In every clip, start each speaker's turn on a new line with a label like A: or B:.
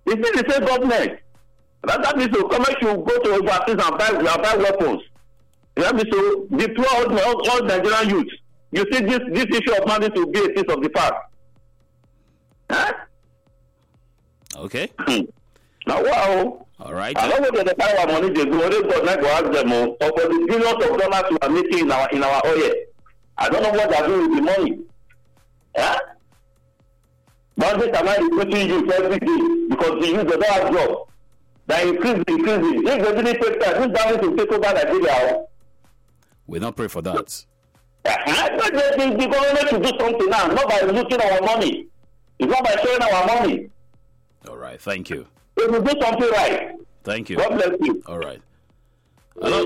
A: It's still the same government. That means to come you go to overseas and buy weapons. That means to deploy all Nigerian youth. You see this issue of money to be a piece of the past. Huh?
B: Okay.
A: Now, wow.
B: All right.
A: I don't know what the power of money they do. Only God like to ask them for the billions of dollars we are making in our oil. I don't know what they are doing with the money. Huh? Bandits are not recruiting youth every day because the youth they don't have jobs. They increasing. If they really take time, this government will take over Nigeria.
B: We don't pray for that.
A: The government should do something now, not by looting our money. It's not by sharing our money.
B: All right. Thank you.
A: They will do something right.
B: Thank you.
A: God bless you.
B: All right. Hello.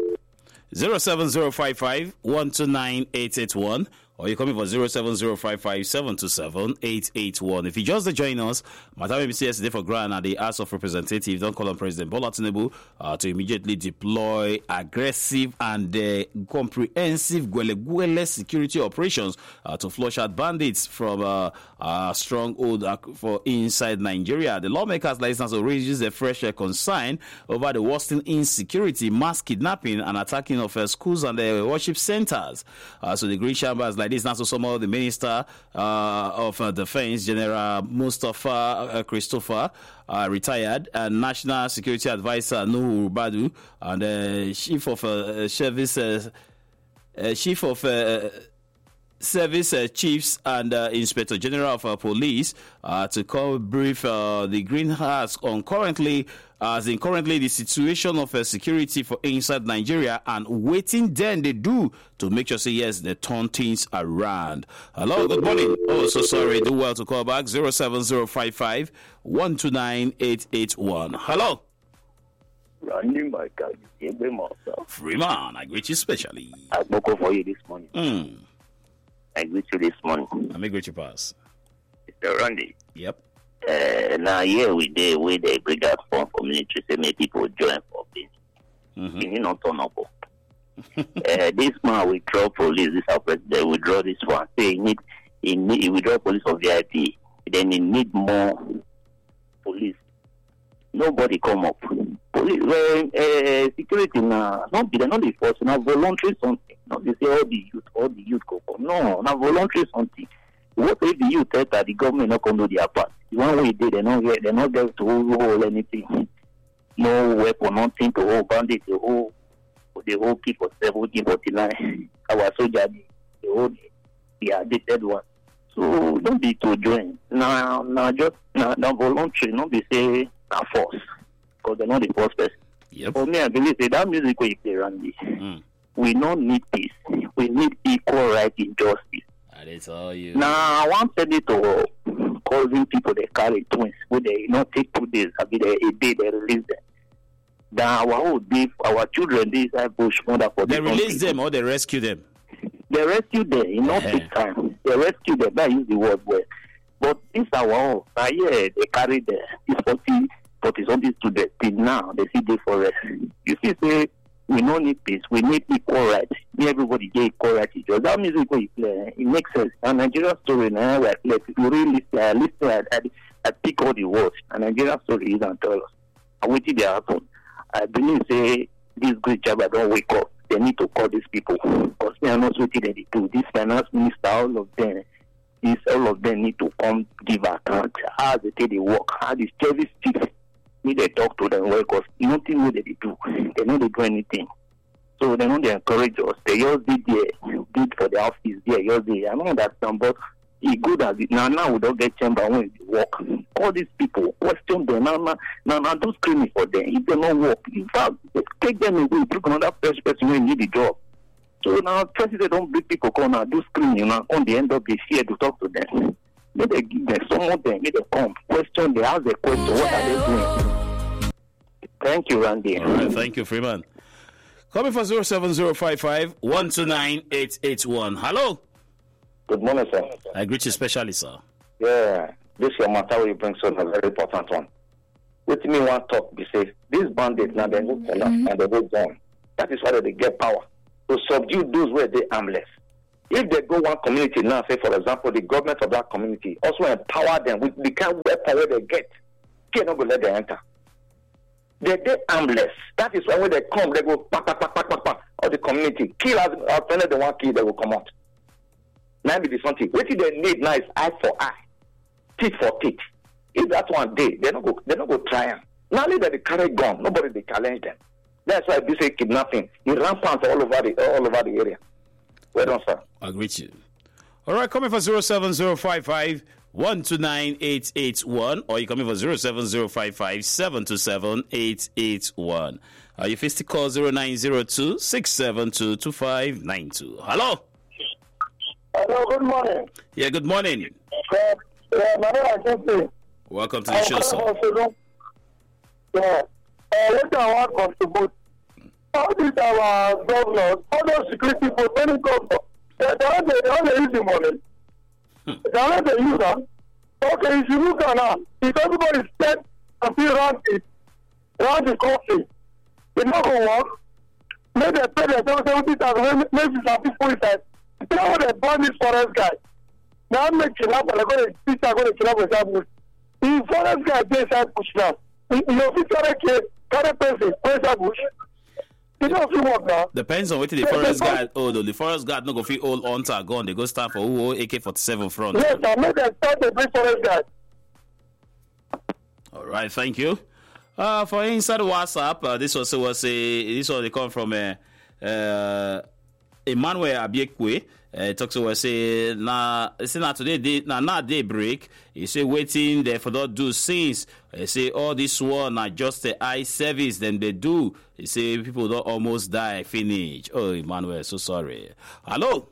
B: 07055 129 881. Or you come in for 07055 727 881. If you just join us, my time is yesterday for Grand at the House of Representatives. Don't call on President Bola Tinubu to immediately deploy aggressive and comprehensive Gwele security operations to flush out bandits from stronghold for inside Nigeria. The lawmakers license to raise a fresh concern over the worsening insecurity, mass kidnapping, and attacking of schools and worship centers. So the Green Chambers like this now to some of the Minister of Defense, General Mustafa Christopher, retired, and National Security Advisor Nuhu Badu, and Chief of Service Chiefs and Inspector General of Police to come brief the Green House on currently the situation of security for inside Nigeria and waiting then they do to make sure say yes they turn things around. Hello, good morning. Oh, so sorry. Do well to call back 07055 129 881. Hello. Freeman, I greet you specially.
C: I spoke for you this morning. I greet you this morning.
B: I may greet you pass.
C: Mr. Randy.
B: Yep.
C: Now here we they bring that form for military, say many people join for this. You not turn up. This man withdraw police, this our president withdraw this one. Say he withdraw police of VIP. Then he need more police. Nobody come up. Police security now not be the force, now voluntary something. Not they say all the youth go for. No, now voluntary something. What if the youth tell that the government not come do their part? The one way they not there to hold anything. No weapon, nothing to hold bandit, the whole people 1749. Our soldier the whole the addicted one. So don't be too join. Now voluntary, not be say a force. Because they're not the first person.
B: Yep.
C: For me, I believe that music will play Randy. We don't need peace. We need equal right in justice.
B: I tell you.
C: Now, I want to say to causing people they carry twins, where they not take 2 days, a day they release them. Now, our whole day, our children, these are bush mother for
B: they release them or they rescue them?
C: They rescue them, it not take time. They rescue them, that use the word well. But this our own. Now, yeah, they carry the 40 something students till now, they see they for rest. You see, say, we don't need peace, we need equal rights. Everybody get equal rights. That music we play, it makes sense. And Nigerian story now, like, if you really listen, I pick all the words. And Nigerian story is and tell us. And what did they happen? I believe, say, this great job, I don't wake up. They need to call these people. Because they are not what they do. This finance minister, all of them need to come give account. How they take the work, how the service chief need to talk to them well, because nothing what they do. They know they do anything. So they know they encourage us. They just did for the office there. I don't understand, but it's good as it now we don't get chamber when they work. All these people question them now do screaming for them. If they don't work, in fact, take them away, bring another first person when need the job. So now president don't bring people come now do screaming now on the end of the year to talk to them. Let they give them some of them, let them come question, they ask the question, what are they doing? Thank you, Randy.
B: All right, thank you, Freeman. Coming for 07055 129 881. Hello.
D: Good morning, sir.
B: I greet you specially, sir.
D: Yeah, this your matter you bring on a very important one. With me one talk, we say, these bandits now they go and they go down. That is why they get power to subdue those where they armless. If they go one community now, say for example, the government of that community also empower them with the kind of power they get care not go let them enter. They armless. That is why when they come, they go pa pa pa pa pa pa. Or the community kill as they want kill, they will come out. Now be the something. What they need now is eye for eye, teeth for teeth. If that one day, they don't go try them. Not only that they carry gun, nobody they challenge them. That's why they say kidnapping. It rampant all over the area. Well done, sir.
B: I agree with you. All right, coming for 07055 129 881, or you coming for 07055 727 881. You face the call 0902 672 2592. Hello.
E: Hello, good morning.
B: Yeah, good morning.
E: My name is Jesse.
B: Welcome to the show, sir.
E: What I want to contribute. All these our governors, all those security for many governors, they don't use the money. They don't use them. Okay, if you look at now, if everybody spend and feel around the country, it's not going to work. Maybe they pay themselves 70,000, maybe some people inside. You know what they burn this forest guy? Now make kidnap and they're going to kidnap inside bush. The forest guy dey inside bush now. You know, if you carry person inside bush, it doesn't work now.
B: Depends on what the forest guard hold. The forest guard not going to feel all hunter gun. They go stand for who AK-47 front.
E: Yes, I made them start the big forest guy.
B: All right, thank you. For inside WhatsApp, this also was this one they come from Emmanuel Abiekwe. Talk to us say now today now daybreak. He say waiting there for not do since. He say all this one are just the eye service. Then they do. He say people don't almost die finish. Oh Emmanuel, so sorry. Hello.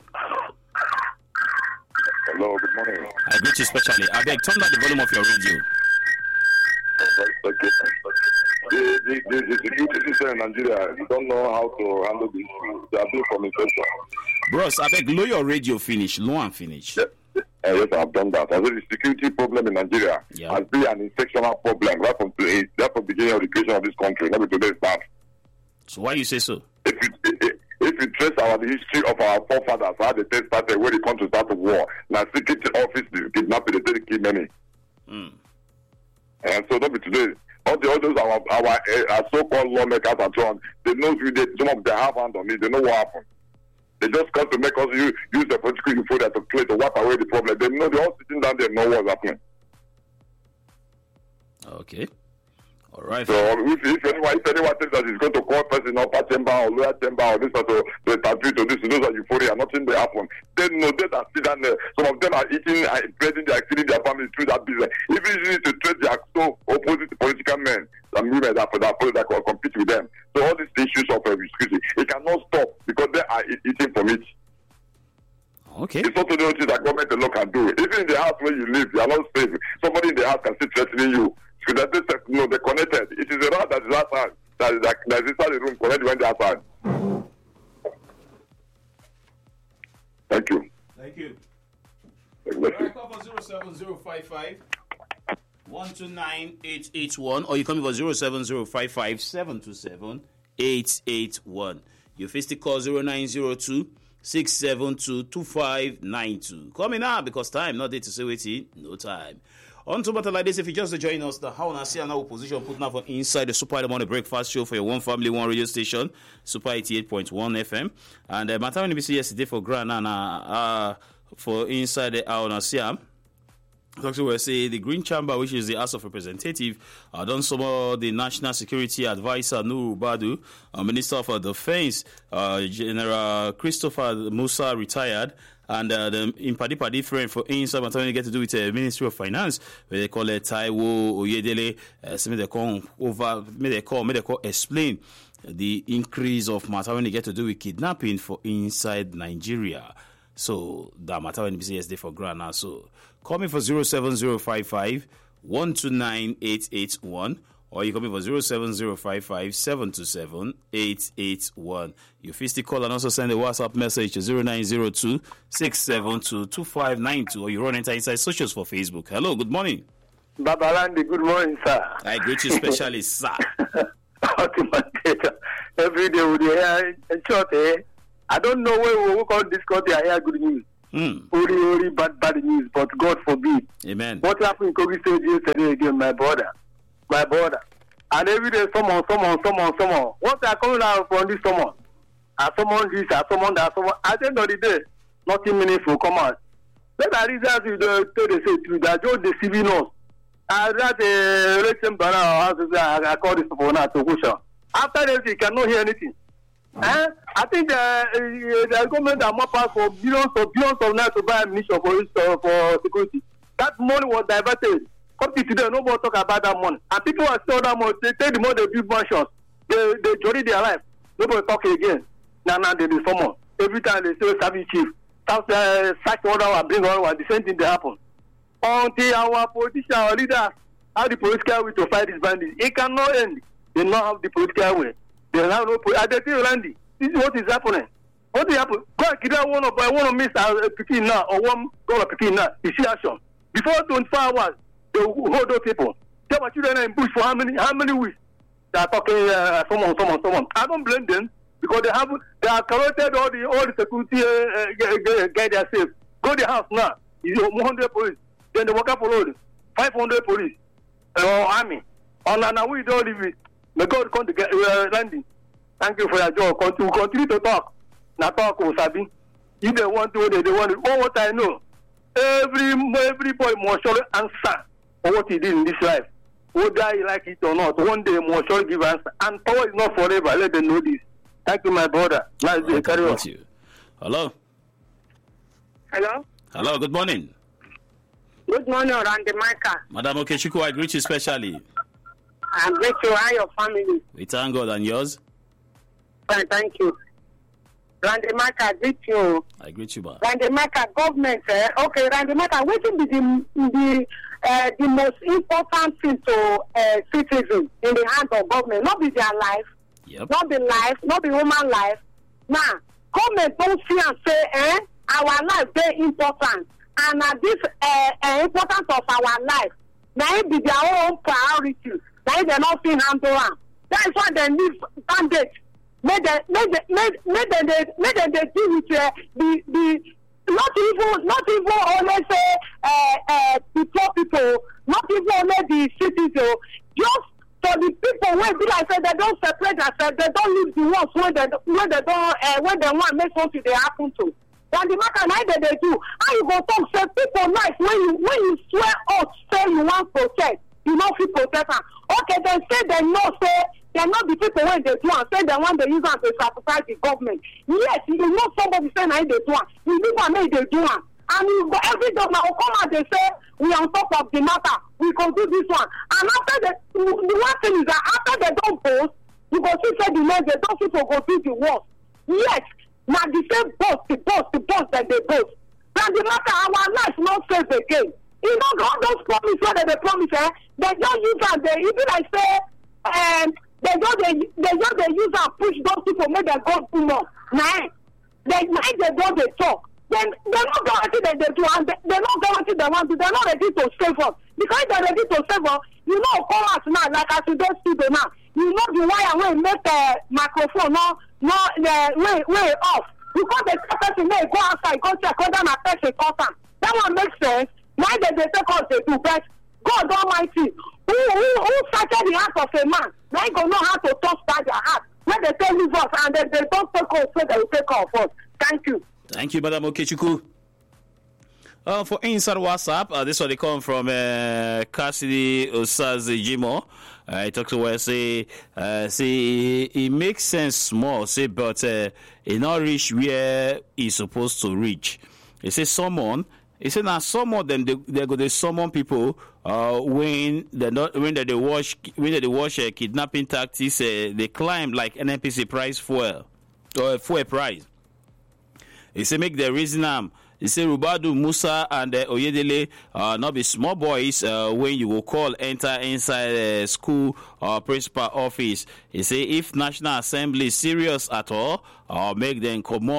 F: Hello, good morning.
B: I greet you specially. I beg turn down the volume of your radio.
F: Okay. The security system in Nigeria, you don't know how to handle this. They are doing from infection.
B: Bros, I beg low your radio finish. Low and finish.
F: Yes, I've done that. I said the security problem in Nigeria has been an infectional problem right from the beginning of the creation of this country. Not today's start.
B: So why you say so?
F: If you trace the history of our forefathers, how they started when it comes to start of war, now security office, they kidnap, they take kill many. And so not be today. All those our so-called lawmakers and so on, they know some of them have hand on it. They know what happened. They just come to make us use the political euphoria to wipe away the problem. They know they're all sitting down there know what's happening.
B: Okay. All right.
F: So if anyone thinks that he's going to call person upper chamber or lower chamber or this or to to this, those are euphoria, nothing will happen. They know they are sitting down there. Some of them are eating and feeding their families through that business. If it's easy to trade their so opposite political men and women that compete with them. So all these issues of security, it cannot stop because they are eating from it.
B: Okay.
F: It's not the only thing that government alone can do. Even in the house where you live, you are not safe. Somebody in the house can still threatening you. So that they're connected. It is a rat that is outside. That is inside the room connected when they're outside. Thank you.
B: Thank you. Right, call for 07055 129 881, or you come for 07055 727 881. You face the call 0902 672 2592. Call me now because time not there to say waiting. No time. On to matter like this, if you just join us, the how and see another position put now for inside the Super Morning Breakfast Show for your one family, one radio station, Super 88.1 FM. And my time NBC yesterday for Grand and for inside the how and see. Doctor will say the Green Chamber, which is the House of Representatives, done some the National Security Advisor Nuru Badu, Minister of Defense, General Christopher Musa retired. And the Impadi friend for inside Matani get to do with the Ministry of Finance, where they call it Taiwo Oyedele. May they call explain the increase of Matani get to do with kidnapping for inside Nigeria. So that Matani BCSD for grand now. So call me for 07055 129 881. Or you call me for 07055 727 881. You fist the call and also send a WhatsApp message to 0902 672 2592. Or you run inside socials for Facebook. Hello, good morning.
E: Babalandi, good morning, sir.
B: I greet you specially, sir.
E: Every day we hear in short, I don't know where we call this country. I hear good news. Bad news, but God forbid.
B: Amen.
E: What happened in Kogi State yesterday again, my brother? my brother. And every day, someone. Once they are coming out from this someone, I summon this, I summon that, someone. At the end of the day, nothing meaningful come out. Let I reason to they say to that just deceiving us. I read the election banner, I call this for now to question. After this, you cannot hear anything. I think the government are more powerful for billions of naira to buy ammunition for security. That money was diverted. Up to today, nobody talk about that money. And people are still that money. They take the money, they build mansions. They join their life. Nobody talk again. Now they do someone. Every time they say service chief, sack order or bring order, the same thing they happen. Until our politicians, our leaders have the political way to fight these bandits. It cannot end. They don't have the political way. They have no political Randy. This is what is happening. What will happen? Go and kidnap one of Miss Pekin now or one girl Pekin now. You see action. Before 24 hours, they will hold those people. Tell my children in bush for how many weeks? They are talking someone. I don't blame them because they have corrupted all the security get their safe. Go to the house now. It's 100 police. Then the worker followed 500 police or army. And now we don't leave it. May God come to get landing. Thank you for your job. Continue to talk. Now talk, Osabi. If they want to, they want to. All what I know, every boy must surely answer for what he did in this life. Whether he like it or not, one day must surely give answer. And power is not forever. Let them know this. Thank you, my brother. Nice day. Carry on.
B: Hello. Hello. Good morning.
G: Good morning, Randy Micah.
B: Madam Okechukwu, I greet you specially.
G: I greet you and your family.
B: We thank God, and yours?
G: Fine, thank you. Randy Micah, I greet you.
B: I greet you, ma.
G: Randy Micah, government. Okay, Randy Micah, what will be the most important thing to citizens in the hands of government? Not be their life, not the life, not the human life. Now, government don't see and say, our life very important. And this importance of our life, now it be their own priority. Now they not see handle on. That is why they need bandage. Make them deal with the not even only say the poor people, not even only the citizens, just for the people where be like say they don't separate themselves, they don't leave the ones when they want make something they happen to. And the matter now that they do, how you go talk say people life when you swear out say you want protect, you know fit protect them. Okay, they say they know say they're not the people when they do and say they want to use them to sabotage the government. Yes, you know somebody say now they do it. You leave and they do it. And you go every government will come and they say we are on top of the matter, we can do this one. And after the one thing is that after they don't post, you go see say the next they don't people go do the work. Yes. Now the same boss that they boast. Now the matter our life not safe again. You know all those promises that they promise, they just use and they even like say they just use and push those people make them go too much. Now they don't they talk. Then they're not guarantee that they do and they're not guarantee they want to, they're not ready to save us. Because they're ready to save us, you know come out now like as you don't see them now. You know the wire when make the microphone way off. Because the person may go outside, go check whether my person person. That one makes sense. Now they take us they do best. God Almighty, who started the heart of a man, now he gonna know how to touch that their heart. When they tell leave us and they don't take us, so they will take off us. Thank you.
B: Thank you, Madam Okechukwu. For inside WhatsApp, this one they come from Cassidy Osazejimo. I talk to her, say it makes sense small, say, but it not reach where it's supposed to reach. He say someone. He said now some of them they go to summon people when they watch kidnapping tactics they climb like NNPC price fuel price. He say make the reason he say Rubadu Musa and Oyedele not be small boys when you will call enter inside school principal office. He say if National Assembly is serious at all, make them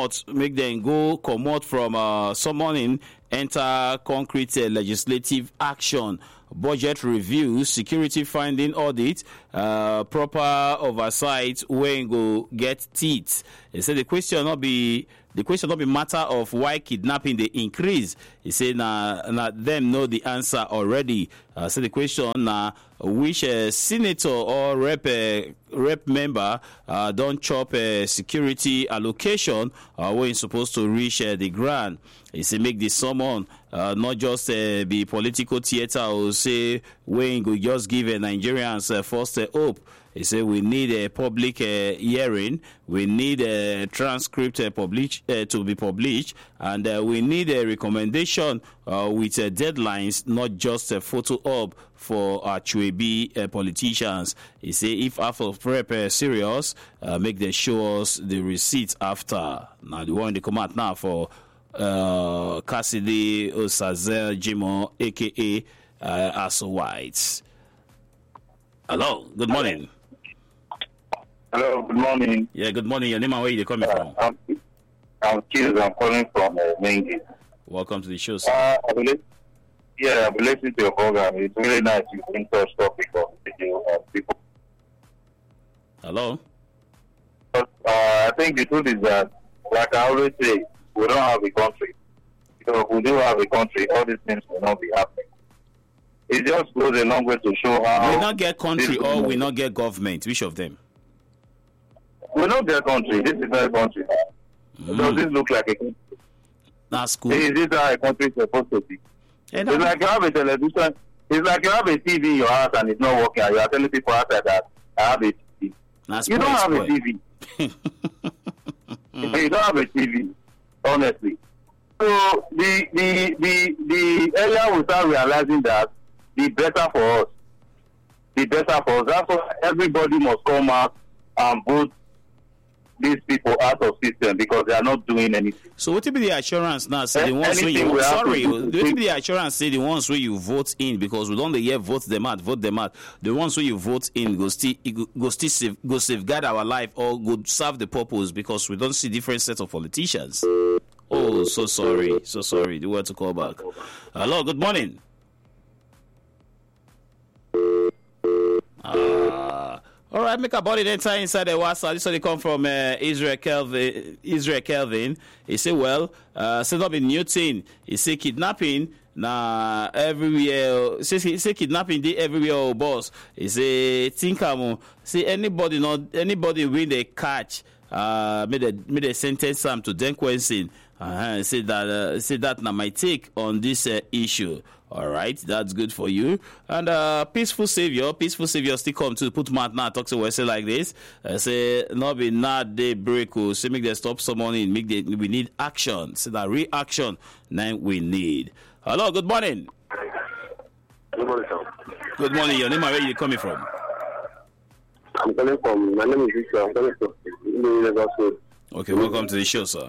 B: go from summoning enter concrete legislative action, budget review, security finding audit, proper oversight when go get teeth. He said the question not be The question not be matter of why kidnapping they increase. He say na them know the answer already. So the question which senator or rep member don't chop security allocation when he's supposed to reach the grant. He say make the summon not just be political theater or say when go just give Nigerians first hope. He said we need a public hearing, we need a transcript to be published, and we need a recommendation with deadlines, not just a photo op for Chwebi politicians. He said if half of prep serious, make them show us the receipt after. Now the one they come out now for Cassidy Osazel Jimo, aka Aso Whites. Hello, good morning.
C: Hello, good morning.
B: Yeah, good morning. Your name and where you coming from?
C: I'm Kids. I'm calling from Mengi.
B: Welcome to the show, sir.
C: I've been listening to your program. It's really nice you bring such topic of people.
B: Hello?
C: I think the truth is that, like I always say, we don't have a country. Because if we do have a country, all these things will not be happening. It just goes a long way to show how...
B: We not get country or we not get government. Which of them?
C: We don't get country. This is not a country. Does this look like a country?
B: That's cool.
C: Is this how a country is supposed to be? It's like you have a television. It's like you have a TV in your house and it's not working. And you are telling people outside that I have a TV. You don't have a TV. You don't have a TV, honestly. So the area will start realizing that the better for us. The better for us. That's why everybody must come out and vote these people out of system because they are not doing anything.
B: So what will be the assurance now? Say the ones where you what will be the assurance? Say the ones where you vote in because we don't hear vote them out. The ones where you vote in go safeguard our life or go serve the purpose because we don't see different sets of politicians. Oh, so sorry. The word to call back. Hello, good morning. All right, make a body then tie inside the WhatsApp. This one they come from Israel Kelvin. He say, well, set up a new thing. He say kidnapping na everywhere. Say kidnapping dey everywhere, oh boss. He say think say anybody when they catch, may they sentence them to delinquency. Say that now my take on this issue. All right, that's good for you. And peaceful savior still come to put mouth now talk to us say like this. Say not be not they break. Say make them stop someone we need action. Say that reaction now we need. Hello, good morning.
E: Good morning, sir.
B: Good morning. Your name and where you coming from?
E: I'm calling from. My name is Victor. I'm calling from Lagos Road.
B: Okay, welcome to the show, sir.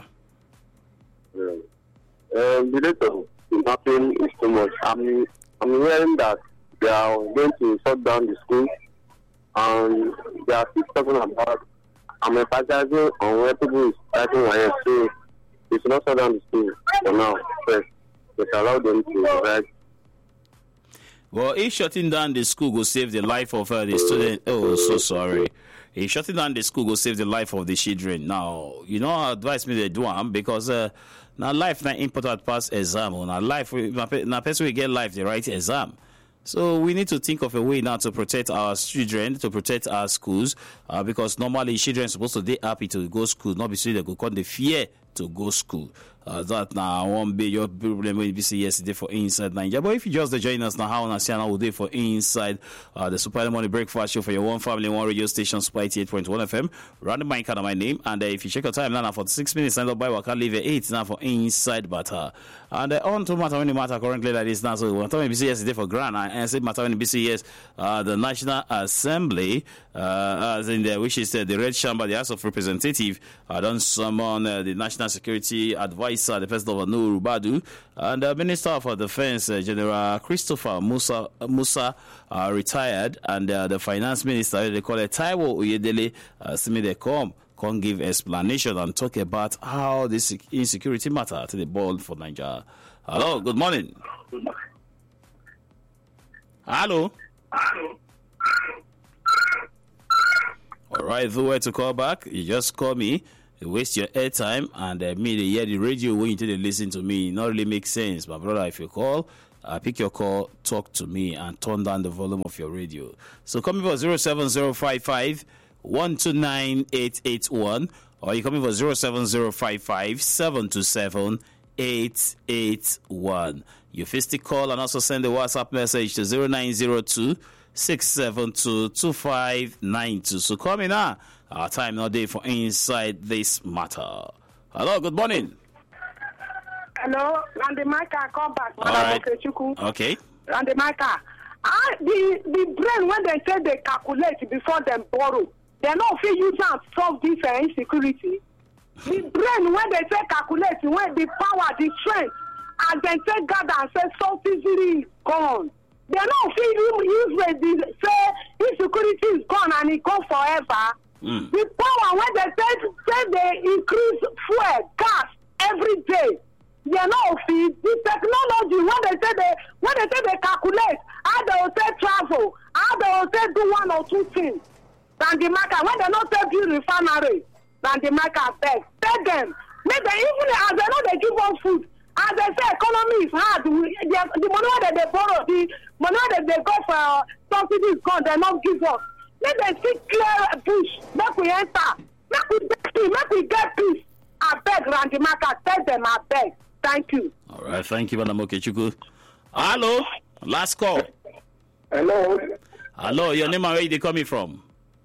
E: The rate of kidnapping is too much. I'm hearing that they are going to shut down the school, and they are still talking about. I'm emphasizing on where people is fighting wire, so they should not shut down the school for now. First, they should allow them to rise.
B: Well, if shutting down the school will save the life of the student, oh, so sorry. If shutting down the school will save the life of the children. Now, advise me to do them because now life not important past exam. Now life, now person will get life the right exam. So we need to think of a way now to protect our children, to protect our schools, because normally children are supposed to be happy to go school, not be so they go call the fear to go school. That now won't be your problem when you see yesterday for Inside Nigeria. But if you just join us now, how on will do for Inside the Super Money Breakfast Show for your one family, one radio station, Super 88.1 FM. Random mind kind of my name. And if you check your time now for 6 minutes, and by what can leave 8 now for Inside Butter. And on to matter when the matter currently like this now. So we're talking BC yesterday for Grand and said matter when the BC the National Assembly, as in the which is the Red Chamber, the House of Representatives, done summon the National Security Advisor, the President of Nuhu Rubadu, and the Minister of Defense, General Christopher Musa, retired, and the Finance Minister, they call it Taiwo Oyedele, see they come give explanation and talk about how this insecurity matter to the ball for Nigeria. Hello, good morning. Hello. All right, the way to call back, you just call me You waste your airtime and me, they hear the radio when you take listen to me. Not really make sense. My brother, if you call, pick your call, talk to me, and turn down the volume of your radio. So come in for 07055 129 881, or you come in for 07055 727 881. You first call and also send a WhatsApp message to 0902 672 2592. So call me now. Our time now day for Inside This Matter. Hello, good morning.
G: Hello, Randemaka, come back.
B: All right. Okay.
G: Randemaka. The brain, when they say they calculate before them borrow, they not feel use and solve this insecurity. The brain, when they say calculate, when the power, the strength, and then say God and say something is gone. They don't feel use the say insecurity is gone and it goes forever. The power, when they say they increase fuel, gas every day. They not feel the technology, when they say they calculate, how they will say travel, how they will say do one or two things. Than the market, when they not say build refinery, than the market beg. Tell them, make them, even as they know they give us food, as they say economy is hard, the money that they borrow, the money that they go for subsidy is gone, they not give us. Make them see clear bush, make we enter, make we get peace. I beg Randy Maka, tell them I beg. Thank you.
B: All right, thank you, Madam Okechukwu. Hello, last call.
E: Hello.
B: Hello, your name and where you coming from?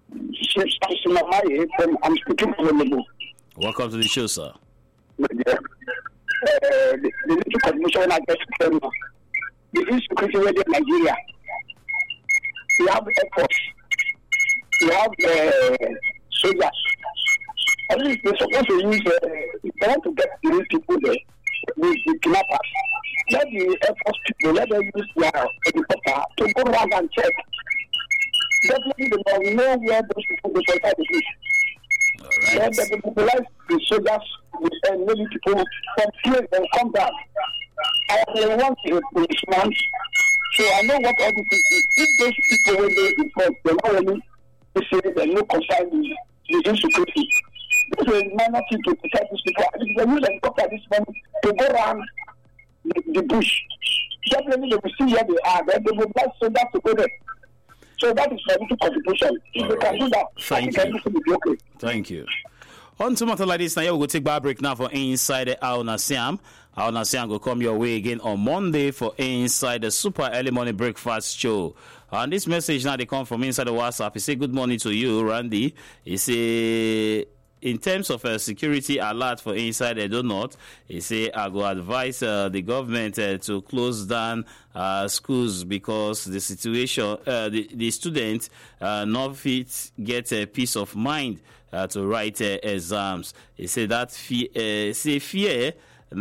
E: I'm speaking from Lagos.
B: Welcome to the show, sir.
E: The little commission I just came up. The insecurity in Nigeria. We have Air Force. We have soldiers. At least they're supposed to use, if they want to get these people there, the kidnappers. Let the Air Force people, let them use their helicopter to go around and check. Definitely they will know where those people go inside the bush. Let them mobilize the soldiers with many people from place and come back. I want a policeman, so I know what all this is. If those people when they report, they not only say they no concern the insecurity. This is a minor thing to protect these people. If they use helicopter this morning to go around the bush, definitely they will see where they are. Then they will mobilize soldiers to go there. So that is my little contribution. If they can do that,
B: Thank
E: I
B: you.
E: think it will be okay.
B: Thank you. On to matter like this, now we will take a break now for Inside the Aona Siam. Aona Siam will come your way again on Monday for Inside the Super Early Morning Breakfast Show. And this message now they come from inside the WhatsApp. He say good morning to you, Randy. He say in terms of security alert for inside the donut, he say I go advise the government to close down schools because the situation, the students not fit get a peace of mind to write exams. He say that fear,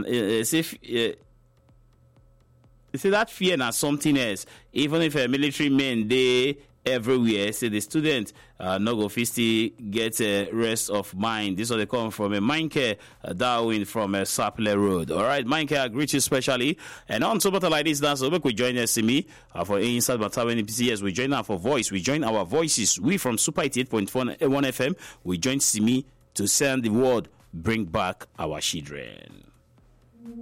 B: that fear na something else. Even if military men they everywhere, say the student no go fit still get rest of mind. This one they come from a Mindcare Darwin from Sapler Road. All right, Mindcare, I greet you specially. And on to matter like this, now so we join SME for Inside Matter when PCS. We join our for voice. We join our voices. We from Super 88.1 FM. We join SME to send the word, bring back our children.